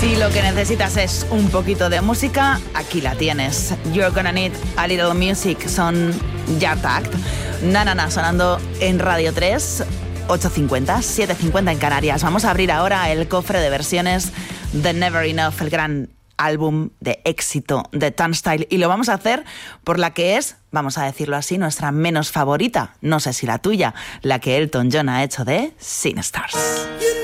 Si lo que necesitas es un poquito de música, aquí la tienes. You're gonna need a little music. Son Yard Act. Na, sonando en Radio 3, 8:50, 7:50 en Canarias. Vamos a abrir ahora el cofre de versiones de Never Enough, el gran álbum de éxito de Turnstile. Y lo vamos a hacer por la que es, vamos a decirlo así, nuestra menos favorita. No sé si la tuya, la que Elton John ha hecho de Sin Stars.